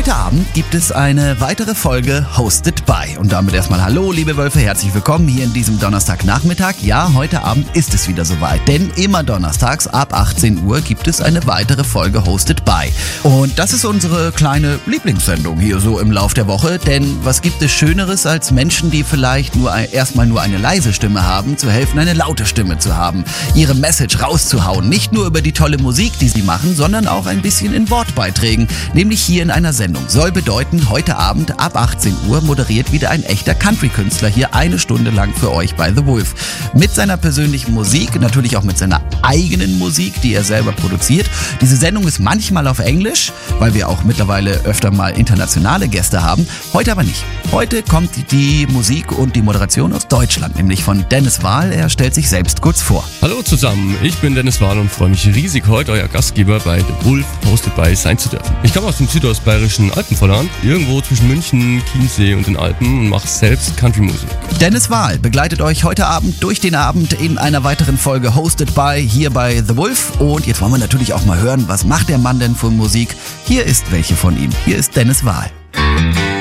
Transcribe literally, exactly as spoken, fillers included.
Heute Abend gibt es eine weitere Folge Hosted by. Und damit erstmal hallo, liebe Wölfe, herzlich willkommen hier in diesem Donnerstagnachmittag. Ja, heute Abend ist es wieder soweit, denn immer donnerstags ab achtzehn Uhr gibt es eine weitere Folge Hosted by. Und das ist unsere kleine Lieblingssendung hier so im Lauf der Woche, denn was gibt es Schöneres als Menschen, die vielleicht nur ein, erstmal nur eine leise Stimme haben, zu helfen, eine laute Stimme zu haben, ihre Message rauszuhauen, nicht nur über die tolle Musik, die sie machen, sondern auch ein bisschen in Wortbeiträgen, nämlich hier in einer Sendung. Soll bedeuten, heute Abend ab achtzehn Uhr moderiert wieder ein echter Country-Künstler hier eine Stunde lang für euch bei The Wolf. Mit seiner persönlichen Musik, natürlich auch mit seiner eigenen Musik, die er selber produziert. Diese Sendung ist manchmal auf Englisch, weil wir auch mittlerweile öfter mal internationale Gäste haben. Heute aber nicht. Heute kommt die Musik und die Moderation aus Deutschland, nämlich von Dennis Wahl. Er stellt sich selbst kurz vor. Hallo zusammen, ich bin Dennis Wahl und freue mich riesig, heute euer Gastgeber bei The Wolf Hosted by sein zu dürfen. Ich komme aus dem südostbayerischen Alpenvorland, irgendwo zwischen München, Chiemsee und den Alpen und mache selbst Country-Musik. Dennis Wahl begleitet euch heute Abend durch den Abend in einer weiteren Folge Hosted by hier bei The Wolf. Und jetzt wollen wir natürlich auch mal hören, was macht der Mann denn für Musik? Hier ist welche von ihm. Hier ist Dennis Wahl.